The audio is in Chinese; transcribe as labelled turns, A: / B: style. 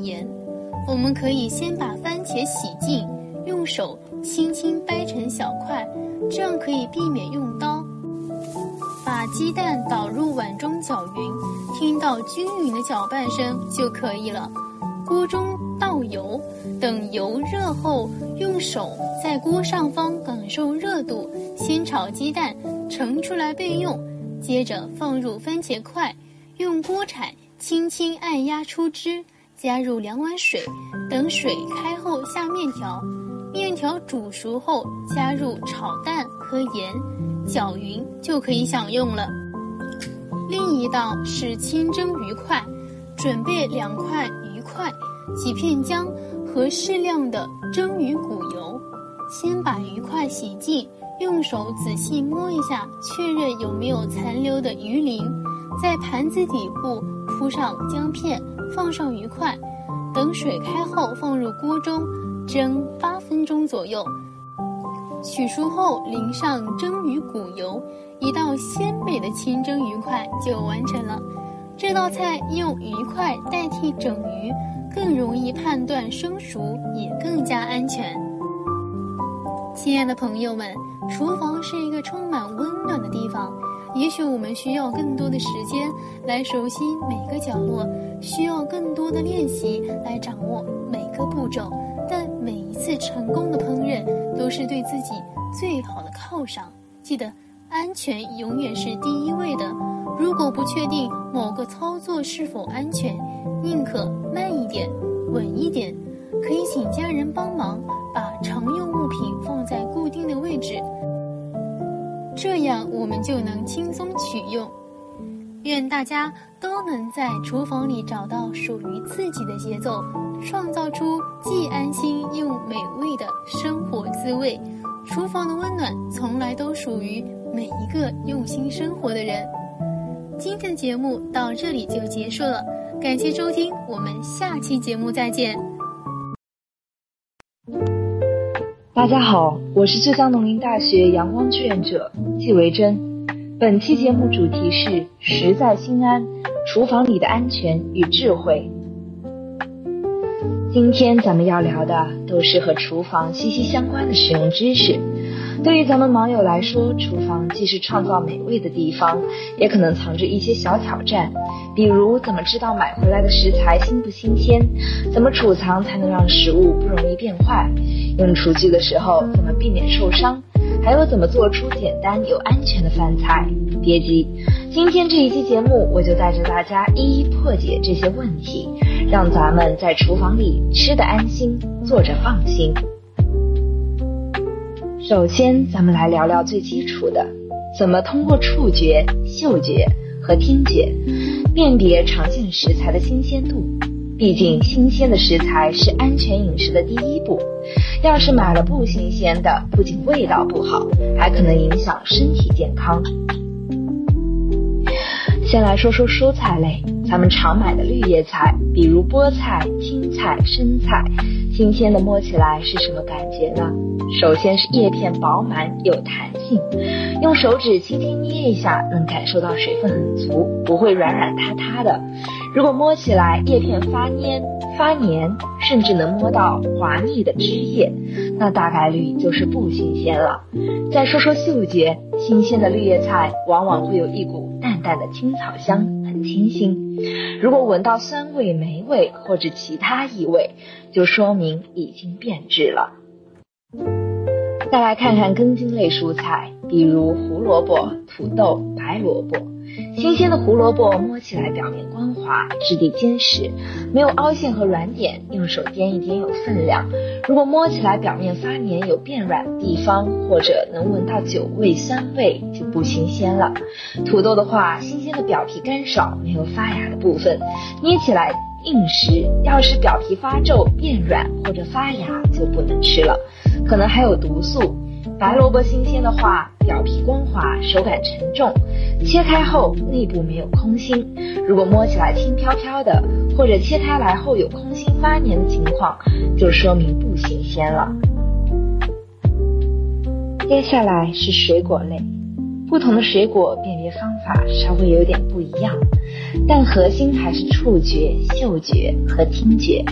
A: 盐。我们可以先把番茄洗净，用手轻轻掰成小块，这样可以避免用刀。把鸡蛋倒入碗中搅匀，听到均匀的搅拌声就可以了。锅中倒油，等油热后，用手在锅上方感受热度，先炒鸡蛋，盛出来备用。接着放入番茄块，用锅铲轻轻按压出汁，加入2碗水，等水开后下面条，面条煮熟后加入炒蛋和盐，搅匀就可以享用了。另一道是清蒸鱼块，准备2块鱼块、几片姜和适量的蒸鱼骨油。先把鱼块洗净，用手仔细摸一下，确认有没有残留的鱼鳞。在盘子底部铺上姜片，放上鱼块，等水开后放入锅中蒸8分钟左右。取出后淋上蒸鱼骨油，一道鲜美的清蒸鱼块就完成了。这道菜用鱼块代替整鱼，更容易判断生熟，也更加安全。亲爱的朋友们，厨房是一个充满温暖的地方，也许我们需要更多的时间来熟悉每个角落，需要更多的练习来掌握每个步骤，但每一次成功的烹饪都是对自己最好的犒赏。记得安全永远是第一位的，如果不确定某个操作是否安全，宁可慢一点，稳一点。可以请家人帮忙把常用物品放在固定的位置，这样我们就能轻松取用。愿大家都能在厨房里找到属于自己的节奏，创造出既安心又美味的生活滋味。厨房的温暖从来都属于每一个用心生活的人。今天的节目到这里就结束了，感谢收听，我们下期节目再见。
B: 大家好，我是浙江农林大学阳光志愿者季维珍。本期节目主题是食在心安，厨房里的安全与智慧。今天咱们要聊的都是和厨房息息相关的实用知识。对于咱们网友来说，厨房既是创造美味的地方，也可能藏着一些小挑战，比如怎么知道买回来的食材新不新鲜，怎么储藏才能让食物不容易变坏，用厨具的时候怎么避免受伤，还有怎么做出简单又安全的饭菜。别急，今天这一期节目我就带着大家一一破解这些问题，让咱们在厨房里吃得安心，做着放心。首先咱们来聊聊最基础的，怎么通过触觉、嗅觉和听觉辨别常见食材的新鲜度。毕竟新鲜的食材是安全饮食的第一步，要是买了不新鲜的，不仅味道不好，还可能影响身体健康。先来说说蔬菜类，咱们常买的绿叶菜，比如菠菜、青菜、生菜，新鲜的摸起来是什么感觉呢？首先是叶片饱满有弹性，用手指轻轻捏一下，能感受到水分很足，不会软软塌塌的。如果摸起来叶片发黏，甚至能摸到滑腻的汁液，那大概率就是不新鲜了。再说说嗅觉，新鲜的绿叶菜往往会有一股淡淡的青草香，很清新。如果闻到酸味、霉味或者其他异味，就说明已经变质了。再来看看根茎类蔬菜，比如胡萝卜、土豆、白萝卜。新鲜的胡萝卜摸起来表面光滑，质地坚实，没有凹陷和软点，用手掂一掂有分量。如果摸起来表面发黏，有变软的地方，或者能闻到酒味、酸味，就不新鲜了。土豆的话，新鲜的表皮干少，没有发芽的部分，捏起来硬实，要是表皮发皱、变软或者发芽，就不能吃了，可能还有毒素。白萝卜新鲜的话，表皮光滑，手感沉重，切开后内部没有空心，如果摸起来轻飘飘的，或者切开来后有空心发黏的情况，就说明不新鲜了。接下来是水果类，不同的水果辨别方法稍微有点不一样，但核心还是触觉、嗅觉和听觉。